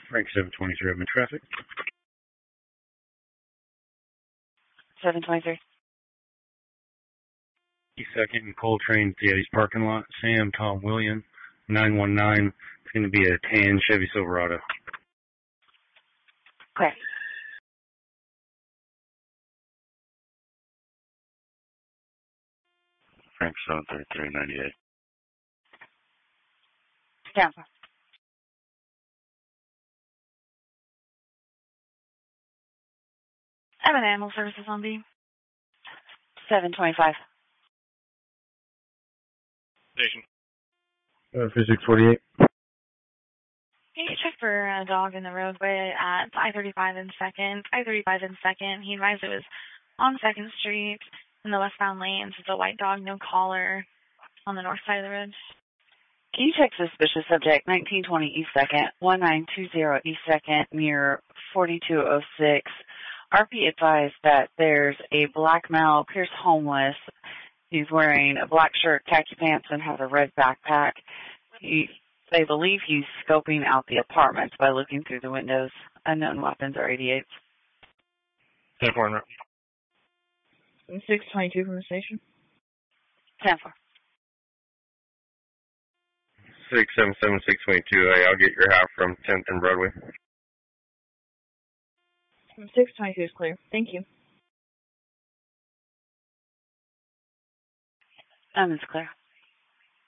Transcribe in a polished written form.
Frank 723, I'm in traffic. 723. Second in Coltrane, Eddie's parking lot. Sam, Tom, William, 919. It's going to be a tan Chevy Silverado. Clear. Frank 73398. Stand for. Evan Animal Services on B. 725. Station. Physics 48. Can you check for a dog in the roadway at I-35 and 2nd? I-35 and 2nd. He advised it was on 2nd Street in the westbound lanes. It's a white dog, no collar, on the north side of the road. Can you check suspicious subject 1920 East 2nd, 1920 East 2nd, near 4206? RP advised that there's a black male, appears homeless. He's wearing a black shirt, khaki pants, and has a red backpack. They believe he's scoping out the apartments by looking through the windows. Unknown weapons are 88s. 10-4. 622 from the station. 10-4. 677-622. Hey, I'll get your half from 10th and Broadway. 622 is clear. Thank you. It's clear.